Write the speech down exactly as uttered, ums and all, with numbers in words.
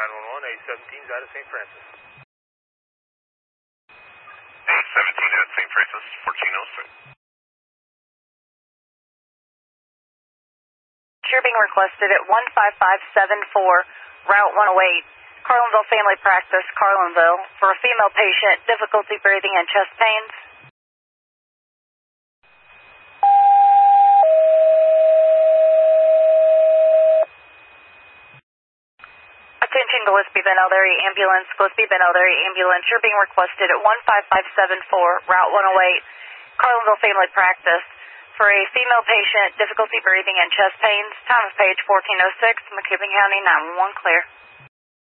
nine one one, A seventeen out of Saint Francis. A seventeen at Saint Francis, fourteen oh six. You're being requested at one five five seven four, Route one oh eight, Carlinville Family Practice, Carlinville, for a female patient, difficulty breathing and chest pains. Attention Gillespie Bend Elderly Ambulance, Gillespie Bend Elderly Ambulance. You're being requested at one five five seven four, Route one oh eight, Carlinville Family Practice, for a female patient, difficulty breathing and chest pains. Time of page fourteen oh six, McKibbin County nine one one, clear.